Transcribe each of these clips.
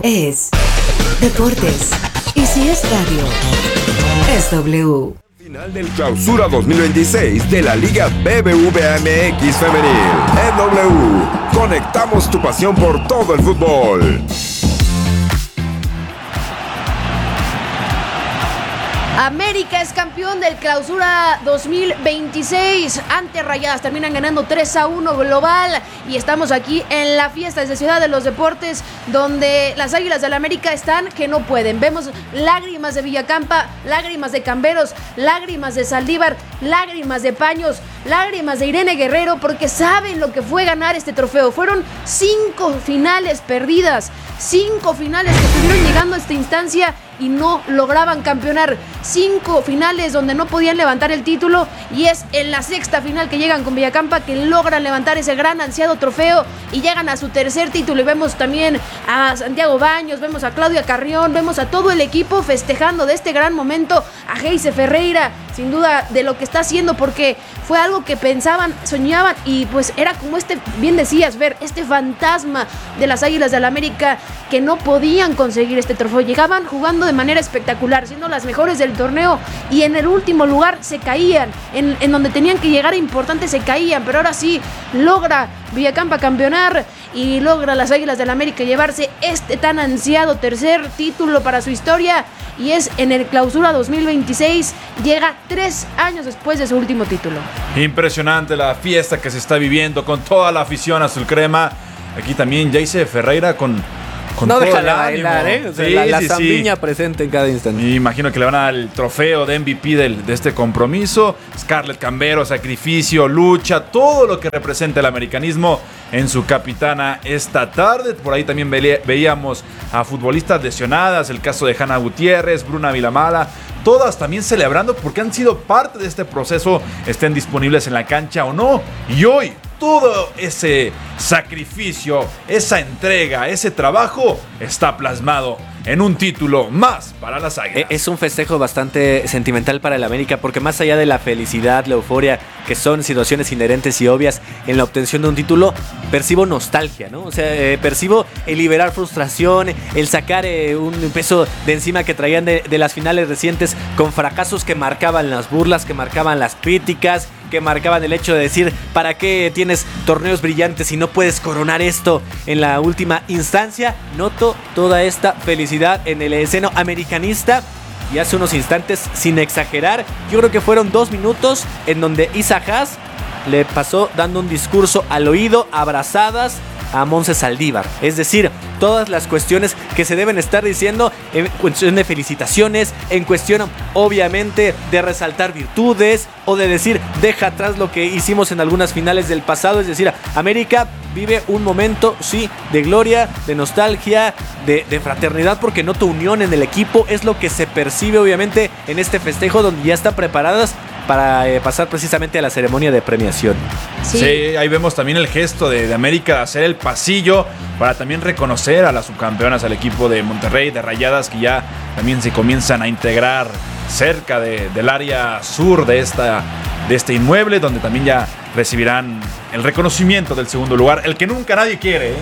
es deportes. Y si es radio, es W. Final del Clausura 2026 de la Liga BBVA MX Femenil. En W, conectamos tu pasión por todo el fútbol. América es campeón del Clausura 2026 ante Rayadas, terminan ganando 3-1 global y estamos aquí en la fiesta de Ciudad de los Deportes donde las Águilas del América están que no pueden. Vemos lágrimas de Villacampa, lágrimas de Camberos, lágrimas de Saldívar, lágrimas de Paños, lágrimas de Irene Guerrero porque saben lo que fue ganar este trofeo. Fueron 5 finales perdidas, 5 finales que estuvieron llegando a esta instancia y no lograban campeonar. 5 finales donde no podían levantar el título y es en la 6ª final que llegan con Villacampa que logran levantar ese gran ansiado trofeo y llegan a su 3er título. Y vemos también a Santiago Baños, vemos a Claudia Carrión, vemos a todo el equipo festejando de este gran momento, a Geise Ferreira, sin duda de lo que está haciendo porque fue algo que pensaban, soñaban y pues era como bien decías, ver este fantasma de las Águilas del América que no podían conseguir este trofeo. Llegaban jugando de manera espectacular, siendo las mejores del torneo y en el último lugar se caían, en donde tenían que llegar a importante se caían, pero ahora sí logra Villacampa campeonar y logra las Águilas del América llevarse este tan ansiado 3er título para su historia y es en el Clausura 2026, llega 3 años después de su último título. Impresionante la fiesta que se está viviendo con toda la afición azul crema. Aquí también Geise Ferreira con no todo deja el de ánimo. bailar, ¿eh? O sea, Sí, la sí, zambiña sí. presente en cada instante. Me imagino que le van a dar el trofeo de MVP de este compromiso. Scarlett Cambero, sacrificio, lucha, todo lo que representa el americanismo en su capitana esta tarde. Por ahí también veíamos a futbolistas lesionadas, el caso de Hanna Gutiérrez, Bruna Vilamala, todas también celebrando porque han sido parte de este proceso, estén disponibles en la cancha o no. Y hoy todo ese sacrificio, esa entrega, ese trabajo está plasmado en un título más para las Águilas. Es un festejo bastante sentimental para el América porque más allá de la felicidad, la euforia, que son situaciones inherentes y obvias en la obtención de un título, percibo nostalgia, ¿no? O sea, percibo el liberar frustración, el sacar un peso de encima que traían de las finales recientes con fracasos que marcaban las burlas, que marcaban las críticas, que marcaban el hecho de decir, ¿para qué tienes torneos brillantes si no puedes coronar esto en la última instancia? Noto toda esta felicidad en el seno americanista y hace unos instantes, sin exagerar, yo creo que fueron 2 minutos en donde Isa Haas le pasó dando un discurso al oído, abrazadas a Montse Saldívar. Es decir, todas las cuestiones que se deben estar diciendo en cuestión de felicitaciones, en cuestión obviamente de resaltar virtudes o de decir deja atrás lo que hicimos en algunas finales del pasado. Es decir, América vive un momento, sí, de gloria, de nostalgia, de fraternidad, porque nota unión en el equipo. Es lo que se percibe obviamente en este festejo donde ya están preparadas para pasar precisamente a la ceremonia de premiación. Sí, ahí vemos también el gesto de América de hacer el pasillo para también reconocer a las subcampeonas, al equipo de Monterrey, de Rayadas, que ya también se comienzan a integrar cerca del área sur de este inmueble, donde también ya recibirán el reconocimiento del segundo lugar, el que nunca nadie quiere, ¿eh?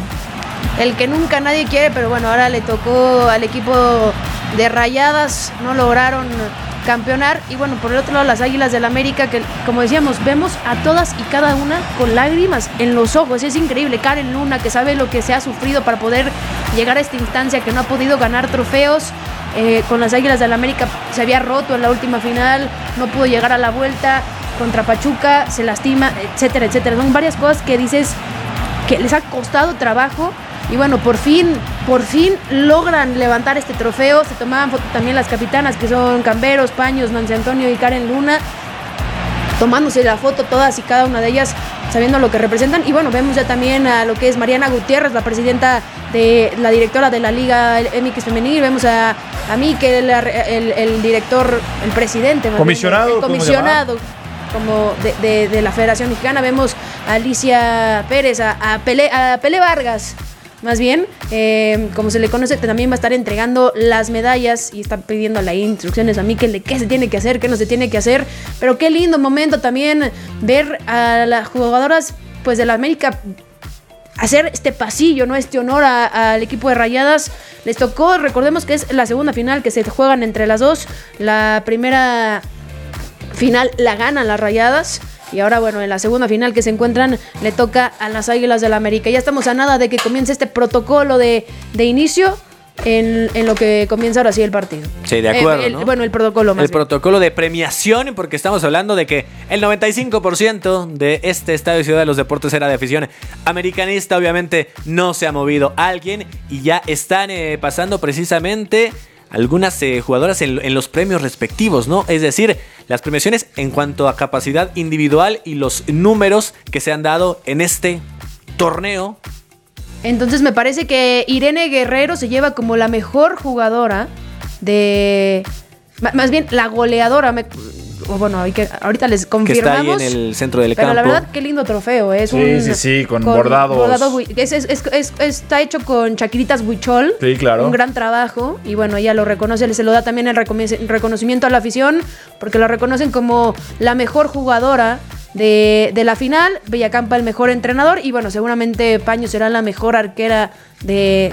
El que nunca nadie quiere, pero bueno, ahora le tocó al equipo de Rayadas, no lograron campeonar. Y bueno, por el otro lado las Águilas del América, que como decíamos, vemos a todas y cada una con lágrimas en los ojos. Es increíble. Karen Luna, que sabe lo que se ha sufrido para poder llegar a esta instancia, que no ha podido ganar trofeos con las Águilas del América, se había roto en la última final, no pudo llegar a la vuelta contra Pachuca, se lastima, etcétera, etcétera. Son varias cosas que dices que les ha costado trabajo. Y bueno, por fin logran levantar este trofeo. Se tomaban foto también las capitanas, que son Camberos, Paños, Nancy Antonio y Karen Luna, tomándose la foto todas y cada una de ellas, sabiendo lo que representan. Y bueno, vemos ya también a lo que es Mariana Gutiérrez, la presidenta la directora de la Liga MX Femenil. Vemos a Mikel, el director, el presidente, comisionado, como de la Federación Mexicana. Vemos a Alicia Pérez, a Pelé Vargas, más bien, como se le conoce, también va a estar entregando las medallas y está pidiendo las instrucciones a Mikel de qué se tiene que hacer, qué no se tiene que hacer. Pero qué lindo momento también ver a las jugadoras pues de la América hacer este pasillo, ¿no? Este honor al equipo de Rayadas. Les tocó, recordemos que es la segunda final que se juegan entre las dos. La primera final la ganan las Rayadas. Y ahora, bueno, en la segunda final que se encuentran, le toca a las Águilas del América. Ya estamos a nada de que comience este protocolo de inicio en lo que comienza ahora sí el partido. Sí, de acuerdo, ¿no? Bueno, el protocolo más El protocolo de premiación, porque estamos hablando de que el 95% de este Estadio Ciudad de los Deportes era de afición americanista. Obviamente no se ha movido alguien y ya están pasando precisamente algunas jugadoras en los premios respectivos, ¿no? Es decir, las premiaciones en cuanto a capacidad individual y los números que se han dado en este torneo. Entonces me parece que Irene Guerrero se lleva como la mejor jugadora de... Más bien, la goleadora. Bueno, ahorita les confirmamos. Que está ahí en el centro del campo. Pero la verdad, qué lindo trofeo. Es sí, con bordados. Está hecho con chaquiritas huichol. Sí, claro. Un gran trabajo. Y bueno, ella lo reconoce, se lo da también el reconocimiento a la afición, porque la reconocen como la mejor jugadora de la final. Villacampa el mejor entrenador. Y bueno, seguramente Paño será la mejor arquera de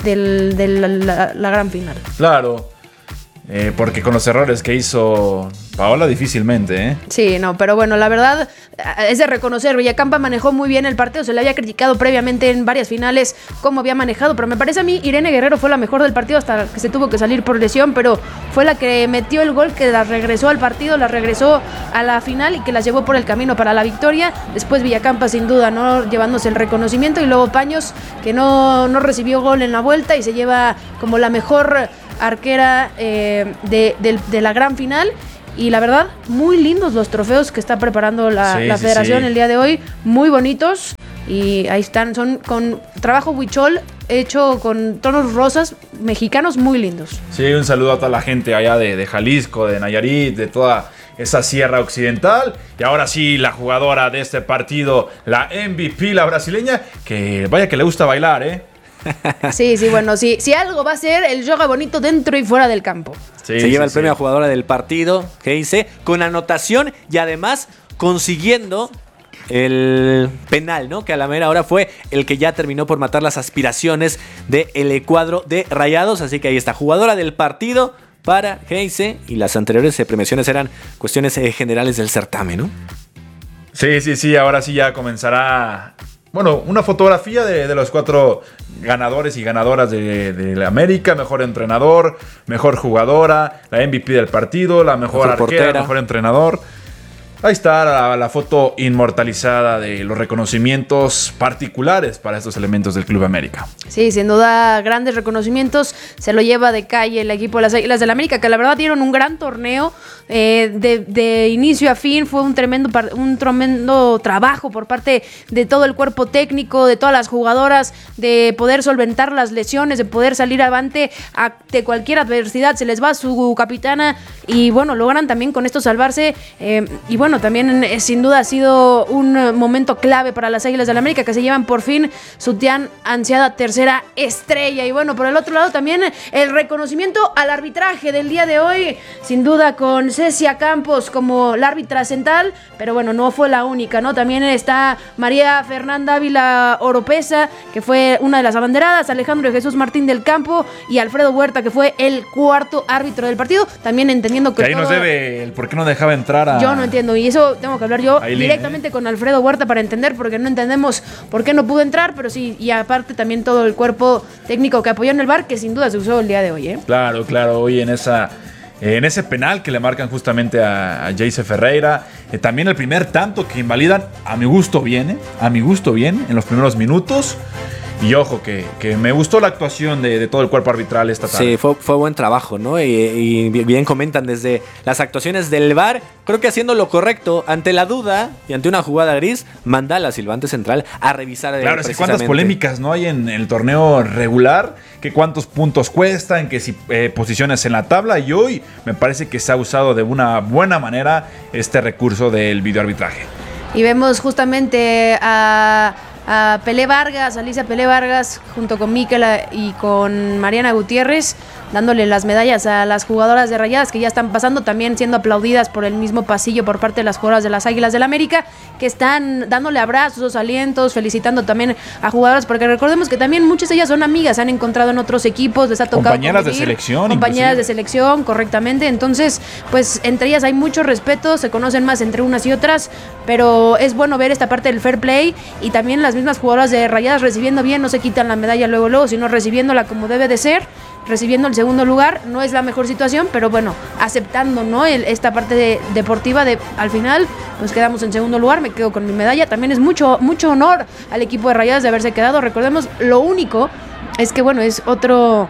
la gran final. Claro. Porque con los errores que hizo Paola, difícilmente, ¿eh? Sí, no, pero bueno, la verdad es de reconocer. Villacampa manejó muy bien el partido. Se le había criticado previamente en varias finales cómo había manejado, pero me parece a mí Irene Guerrero fue la mejor del partido hasta que se tuvo que salir por lesión, pero fue la que metió el gol que las regresó al partido, las regresó a la final y que las llevó por el camino para la victoria. Después Villacampa sin duda, ¿no? Llevándose el reconocimiento, y luego Paños, que no recibió gol en la vuelta y se lleva como la mejor arquera de la gran final. Y la verdad, muy lindos los trofeos que está preparando la federación el día de hoy, muy bonitos. Y ahí están, son con trabajo huichol hecho con tonos rosas mexicanos muy lindos. Sí, un saludo a toda la gente allá de Jalisco, de Nayarit, de toda esa sierra occidental. Y ahora sí, la jugadora de este partido, la MVP, la brasileña, que vaya que le gusta bailar, ¿eh? Sí, bueno, si algo va a ser el yoga bonito dentro y fuera del campo. Sí, se lleva el premio a jugadora del partido, que dice, con anotación y además consiguiendo el penal, ¿no? Que a la mera hora fue el que ya terminó por matar las aspiraciones del cuadro de Rayados. Así que ahí está, jugadora del partido para Heise. Y las anteriores premiaciones eran cuestiones generales del certamen, ¿no? Sí, ahora sí ya comenzará... Bueno, una fotografía de los 4 ganadores y ganadoras de la América. Mejor entrenador, mejor jugadora, la MVP del partido, la mejor arquera, portera, mejor entrenador. Ahí está la foto inmortalizada de los reconocimientos particulares para estos elementos del Club América. Sí, sin duda, grandes reconocimientos. Se lo lleva de calle el equipo de las Águilas del América, que la verdad dieron un gran torneo de inicio a fin. Fue un tremendo trabajo por parte de todo el cuerpo técnico, de todas las jugadoras, de poder solventar las lesiones, de poder salir avante ante cualquier adversidad. Se les va su capitana y bueno, logran también con esto salvarse. Y bueno, también sin duda ha sido un momento clave para las Águilas del América, que se llevan por fin su tan ansiada tercera estrella. Y bueno, por el otro lado también el reconocimiento al arbitraje del día de hoy, sin duda con Cecia Campos como la árbitra central, pero bueno, no fue la única, ¿no? También está María Fernanda Ávila Oropesa, que fue una de las abanderadas, Alejandro Jesús Martín del Campo y Alfredo Huerta, que fue el cuarto árbitro del partido, también entendiendo que ahí nos debe el por qué no dejaba entrar a... Yo no entiendo, y eso tengo que hablar yo Ailín, directamente con Alfredo Huerta para entender, porque no entendemos por qué no pudo entrar, pero sí, y aparte también todo el cuerpo técnico que apoyó en el VAR, que sin duda se usó el día de hoy, ¿eh? Claro, hoy en ese penal que le marcan justamente a Jayce Ferreira, también el primer tanto que invalidan, a mi gusto bien en los primeros minutos. Y ojo, que me gustó la actuación de todo el cuerpo arbitral esta tarde. Sí, fue buen trabajo, ¿no? Y bien comentan desde las actuaciones del VAR. Creo que haciendo lo correcto ante la duda y ante una jugada gris, manda a la silbante central a revisar. Claro, es que cuántas polémicas no hay en el torneo regular, que cuántos puntos cuestan, que si posiciones en la tabla. Y hoy me parece que se ha usado de una buena manera este recurso del videoarbitraje. Y vemos justamente a Pelé Vargas, Alicia Pelé Vargas, junto con Miquela y con Mariana Gutiérrez, dándole las medallas a las jugadoras de Rayadas que ya están pasando, también siendo aplaudidas por el mismo pasillo por parte de las jugadoras de las Águilas del América, que están dándole abrazos, alientos, felicitando también a jugadoras, porque recordemos que también muchas de ellas son amigas, se han encontrado en otros equipos, les ha tocado compañeras convivir, de selección, compañeras inclusive. de selección, correctamente. Entonces, pues entre ellas hay mucho respeto, se conocen más entre unas y otras, pero es bueno ver esta parte del fair play y también las mismas jugadoras de Rayadas recibiendo bien, no se quitan la medalla luego, sino recibiéndola como debe de ser, recibiendo el segundo lugar. No es la mejor situación, pero bueno, aceptando, ¿no? Esta parte deportiva de al final pues quedamos en segundo lugar, me quedo con mi medalla. También es mucho honor al equipo de Rayadas de haberse quedado. Recordemos, lo único es que bueno, es otro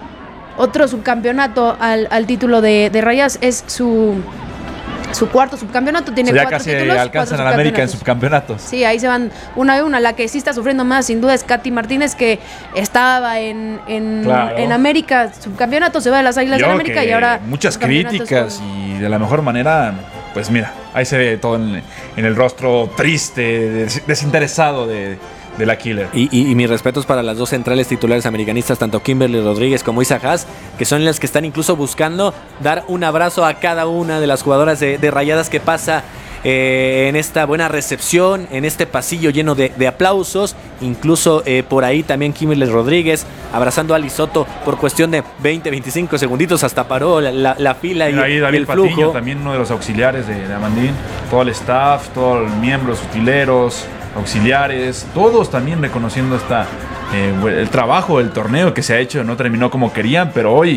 subcampeonato al título de Rayadas, es su cuarto subcampeonato, tiene ya 4 casi títulos, alcanzan 4 a la América en subcampeonatos. subcampeonatos. Sí, ahí se van una a una. La que sí está sufriendo más, sin duda, es Katy Martínez, que estaba en América subcampeonato, se va de las Águilas de América y ahora muchas subcampeonatos críticas y de la mejor manera, pues mira, ahí se ve todo en el rostro triste, desinteresado de la Killer. Y mis respetos para las dos centrales titulares americanistas, tanto Kimberly Rodríguez como Isa Haas, que son las que están incluso buscando dar un abrazo a cada una de las jugadoras de Rayadas que pasa en esta buena recepción, en este pasillo lleno de aplausos. Incluso por ahí también Kimberly Rodríguez abrazando a Ali Soto por cuestión de 20-25 segunditos, hasta paró la fila y ahí David el Patiño, flujo. también uno de los auxiliares de Amandín, todo el staff, todos los miembros, utileros, auxiliares, todos también reconociendo el trabajo del torneo que se ha hecho. No terminó como querían, pero hoy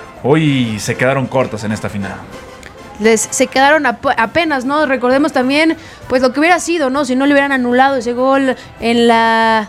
se quedaron cortas en esta final. Se quedaron apenas, ¿no? Recordemos también pues lo que hubiera sido, ¿no? Si no le hubieran anulado ese gol en la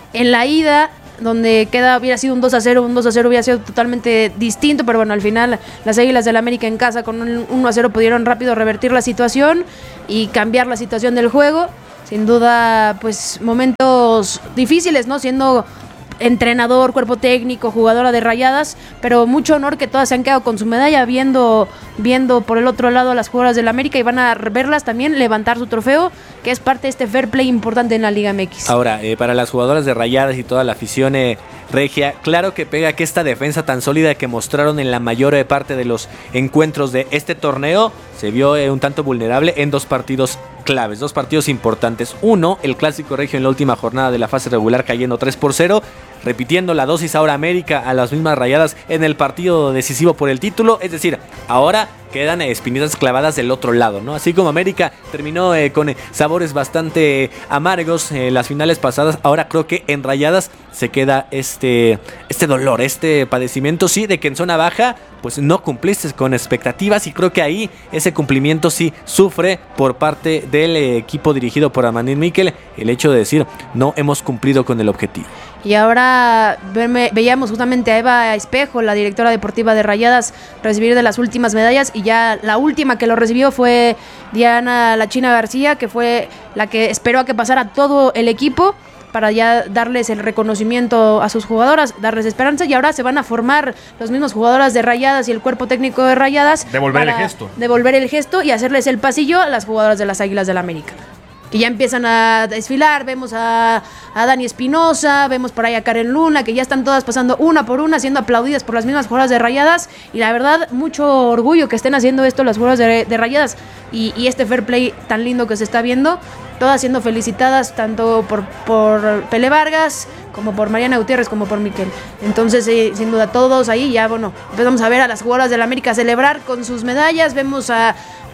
ida, donde hubiera sido un 2-0, hubiera sido totalmente distinto, pero bueno, al final las Águilas del América en casa con un 1-0 pudieron rápido revertir la situación y cambiar la situación del juego. Sin duda, pues momentos difíciles, ¿no? Siendo entrenador, cuerpo técnico, jugadora de Rayadas, pero mucho honor que todas se han quedado con su medalla, viendo por el otro lado a las jugadoras del América, y van a verlas también levantar su trofeo, que es parte de este fair play importante en la Liga MX. Ahora, para las jugadoras de Rayadas y toda la afición regia, claro que pega que esta defensa tan sólida que mostraron en la mayor parte de los encuentros de este torneo se vio un tanto vulnerable en dos partidos claves, dos partidos importantes. Uno, el Clásico Regio en la última jornada de la fase regular cayendo 3-0, repitiendo la dosis ahora América a las mismas Rayadas en el partido decisivo por el título. Es decir, ahora quedan espinitas clavadas del otro lado, ¿no? Así como América terminó con sabores bastante amargos las finales pasadas, ahora creo que en Rayadas se queda este dolor, este padecimiento, sí, de que en zona baja pues no cumpliste con expectativas, y creo que ahí ese cumplimiento sí sufre por parte del equipo dirigido por Amandín Miquel, el hecho de decir no hemos cumplido con el objetivo. Y ahora veíamos justamente a Eva Espejo, la directora deportiva de Rayadas, recibir de las últimas medallas, y ya la última que lo recibió fue Diana La China García, que fue la que esperó a que pasara todo el equipo para ya darles el reconocimiento a sus jugadoras, darles esperanza, y ahora se van a formar los mismos jugadoras de Rayadas y el cuerpo técnico de Rayadas. Devolver el gesto y hacerles el pasillo a las jugadoras de las Águilas del América, que ya empiezan a desfilar. Vemos a Dani Espinosa, vemos por ahí a Karen Luna, que ya están todas pasando una por una, siendo aplaudidas por las mismas jugadoras de Rayadas, y la verdad, mucho orgullo que estén haciendo esto las jugadoras de Rayadas, y este fair play tan lindo que se está viendo, todas siendo felicitadas tanto por Pele Vargas, como por Mariana Gutiérrez, como por Miquel. Entonces, sin duda, todos ahí ya, bueno, empezamos a ver a las jugadoras del América celebrar con sus medallas. Vemos a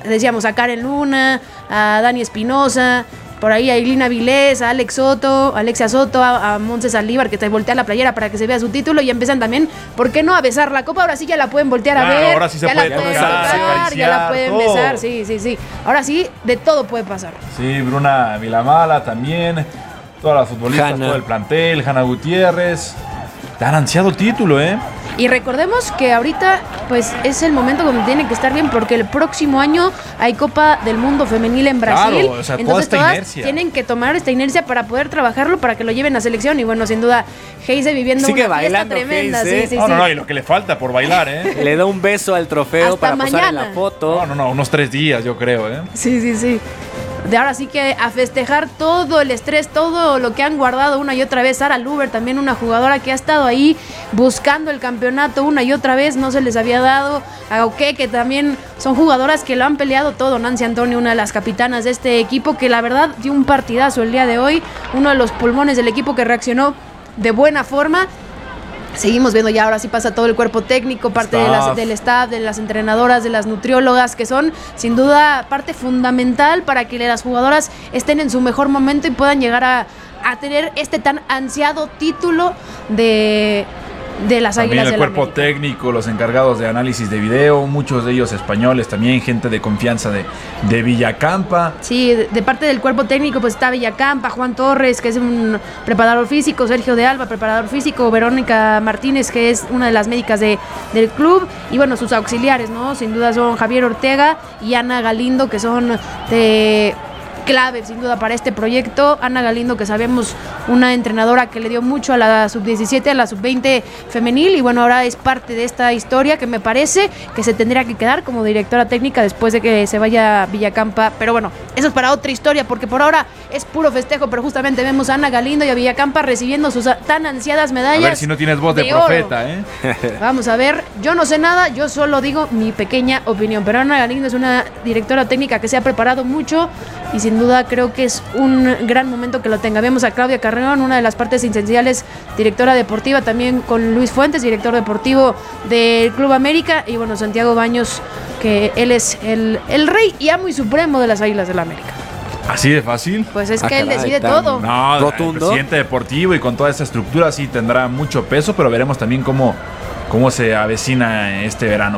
Karen Luna, a Dani Espinosa, por ahí a Ilina Vilés, a Alexia Soto, a Montse Saldívar, que te voltea la playera para que se vea su título, y empiezan también, ¿por qué no?, a besar la copa. Ahora sí ya la pueden voltear a ver. Ahora sí se puede tocar, ya la pueden besar, sí. Ahora sí, de todo puede pasar. Sí, Bruna Vilamala también, todas las futbolistas, todo el plantel, Hanna Gutiérrez. Tan ansiado título, Y recordemos que ahorita pues es el momento donde tienen que estar bien, porque el próximo año hay Copa del Mundo Femenil en Brasil. Claro, o sea, entonces toda esta todas inercia. tienen que tomar esta inercia para poder trabajarlo, para que lo lleven a selección. Y bueno, sin duda, Heise viviendo Sigue una fiesta bailando, tremenda. Heise. Sí. No, y lo que le falta por bailar, Le da un beso al trofeo Hasta para posar en mañana. la foto. No, unos 3 días yo creo, Sí. de ahora sí que a festejar todo el estrés, todo lo que han guardado una y otra vez. Sara Luber, también una jugadora que ha estado ahí buscando el campeonato una y otra vez, no se les había dado. A Oque, que también son jugadoras que lo han peleado todo. Nancy Antonio, una de las capitanas de este equipo, que la verdad dio un partidazo el día de hoy, uno de los pulmones del equipo que reaccionó de buena forma. Seguimos viendo ya, ahora sí pasa todo el cuerpo técnico, parte del staff, de las entrenadoras, de las nutriólogas, que son sin duda parte fundamental para que las jugadoras estén en su mejor momento y puedan llegar a tener este tan ansiado título de las Águilas del América. También el cuerpo técnico, los encargados de análisis de video, muchos de ellos españoles, también gente de confianza de Villacampa. Sí, de parte del cuerpo técnico pues está Villacampa, Juan Torres, que es un preparador físico, Sergio de Alba, preparador físico, Verónica Martínez, que es una de las médicas del club, y bueno, sus auxiliares, ¿no? Sin duda son Javier Ortega y Ana Galindo, que son de clave sin duda para este proyecto. Ana Galindo, que sabemos, una entrenadora que le dio mucho a la sub-17, a la sub-20 femenil, y bueno, ahora es parte de esta historia que me parece que se tendría que quedar como directora técnica después de que se vaya Villacampa, pero bueno, eso es para otra historia, porque por ahora es puro festejo, pero justamente vemos a Ana Galindo y a Villacampa recibiendo sus tan ansiadas medallas. A ver si no tienes voz de profeta, ¿eh? Vamos a ver, yo no sé nada, yo solo digo mi pequeña opinión, pero Ana Galindo es una directora técnica que se ha preparado mucho y sin duda creo que es un gran momento que lo tenga. Vemos a Claudia Carreón, una de las partes esenciales, directora deportiva, también con Luis Fuentes, director deportivo del Club América, y bueno, Santiago Baños, que él es el rey y amo y supremo de las Águilas del la América. ¿Así de fácil? Pues es que él decide todo. No, rotundo. El presidente deportivo y con toda esa estructura sí tendrá mucho peso, pero veremos también cómo se avecina este verano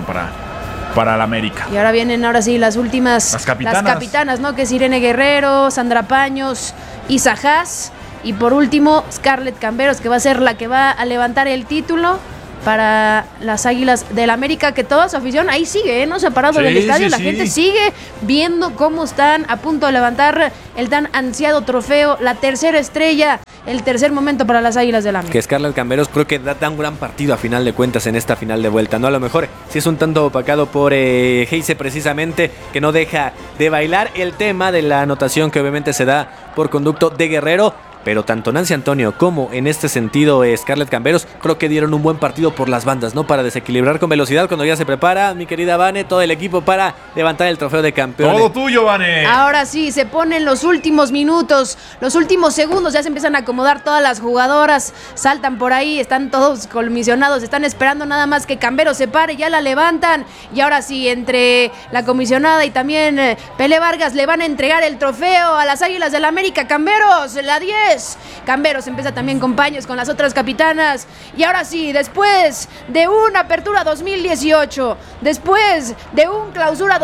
para la América. Y ahora vienen, ahora sí, las últimas, las capitanas, ¿no? Que es Irene Guerrero, Sandra Paños, Isa Haas, y por último Scarlett Camberos, que va a ser la que va a levantar el título para las Águilas del América, que toda su afición ahí sigue, no se ha parado del estadio, la gente sigue viendo cómo están a punto de levantar el tan ansiado trofeo, la tercera estrella, el tercer momento para las Águilas del América. Que Scarlett Camberos creo que da un gran partido a final de cuentas en esta final de vuelta, ¿no? A lo mejor sí es un tanto opacado por Heise precisamente, que no deja de bailar el tema de la anotación que obviamente se da por conducto de Guerrero. Pero tanto Nancy Antonio como en este sentido Scarlett Camberos creo que dieron un buen partido por las bandas, ¿no? Para desequilibrar con velocidad cuando ya se prepara mi querida Vane, todo el equipo para levantar el trofeo de campeón. Todo tuyo, Vane. Ahora sí, se ponen los últimos minutos, los últimos segundos, ya se empiezan a acomodar todas las jugadoras, saltan por ahí, están todos comisionados, están esperando nada más que Camberos se pare, ya la levantan, y ahora sí, entre la comisionada y también Pele Vargas le van a entregar el trofeo a las Águilas del América. Camberos, la 10. Camberos empieza también con Paños, con las otras capitanas, y ahora sí, después de una apertura 2018, después de un clausura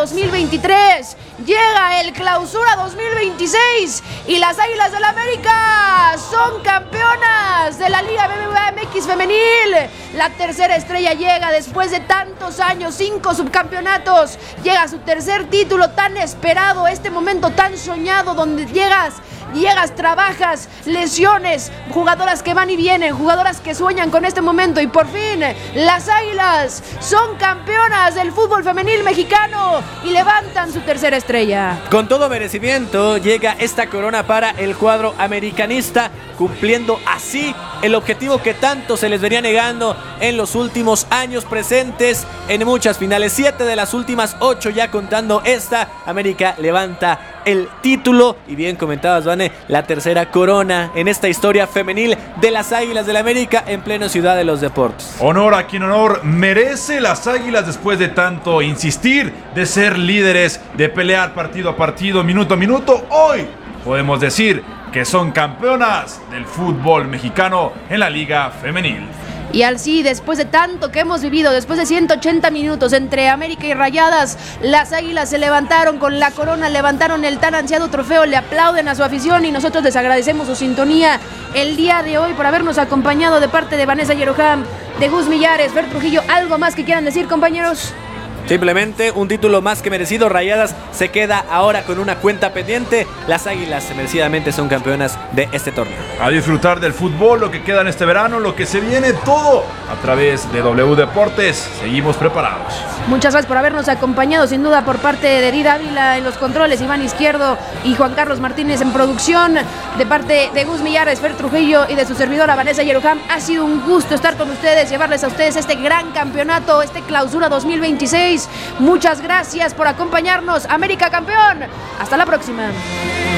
2023, llega el clausura 2026 y las Águilas del América son campeonas de la Liga BBVA MX femenil. La tercera estrella llega después de tantos años, 5 subcampeonatos, llega a su tercer título tan esperado, este momento tan soñado donde llegas, trabajas, lesiones, jugadoras que van y vienen, jugadoras que sueñan con este momento, y por fin las Águilas son campeonas del fútbol femenil mexicano y levantan su tercera estrella. Con todo merecimiento llega esta corona para el cuadro americanista, cumpliendo así el objetivo que tanto se les venía negando en los últimos años, presentes en muchas finales, 7 de las últimas 8 ya contando esta. América levanta el título y bien comentabas, Vane, la tercera corona en esta historia femenil de las Águilas del América en pleno Ciudad de los Deportes. Honor a quien honor merece. Las Águilas, después de tanto insistir, de ser líderes, de pelear partido a partido, minuto a minuto, hoy podemos decir que son campeonas del fútbol mexicano en la Liga Femenil. Y así, después de tanto que hemos vivido, después de 180 minutos entre América y Rayadas, las Águilas se levantaron con la corona, levantaron el tan ansiado trofeo, le aplauden a su afición y nosotros les agradecemos su sintonía el día de hoy por habernos acompañado de parte de Vanessa Yerojam, de Gus Millares, Fer Trujillo. ¿Algo más que quieran decir, compañeros? Simplemente un título más que merecido. Rayadas se queda ahora con una cuenta pendiente. Las Águilas merecidamente son campeonas de este torneo. A disfrutar del fútbol, lo que queda en este verano, lo que se viene, todo a través de W Deportes. Seguimos preparados. Muchas gracias por habernos acompañado, sin duda, por parte de Edir Ávila en los controles, Iván Izquierdo y Juan Carlos Martínez en producción, de parte de Gus Millares, Fer Trujillo y de su servidora Vanessa Yerujam. Ha sido un gusto estar con ustedes, llevarles a ustedes este gran campeonato, este Clausura 2026. Muchas gracias por acompañarnos. América campeón. Hasta la próxima.